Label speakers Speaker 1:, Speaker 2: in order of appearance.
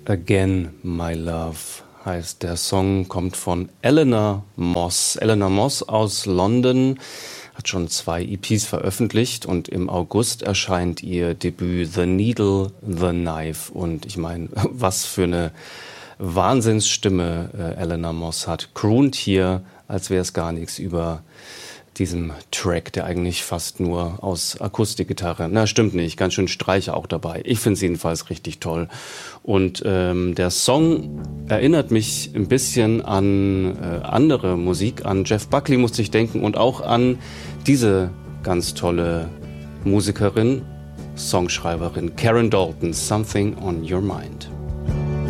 Speaker 1: Again, My Love heißt der Song, kommt von Eleanor Moss. Eleanor Moss aus London hat schon 2 EPs veröffentlicht und im August erscheint ihr Debüt The Needle, The Knife. Und ich meine, was für eine Wahnsinnsstimme Eleanor Moss hat. Croont hier, als wäre es gar nichts, über diesem Track, der eigentlich fast nur aus Akustikgitarre, na stimmt nicht, ganz schön Streicher auch dabei. Ich finde es jedenfalls richtig toll. Und der Song erinnert mich ein bisschen an andere Musik, an Jeff Buckley musste ich denken und auch an diese ganz tolle Musikerin, Songschreiberin Karen Dalton, Something on Your Mind.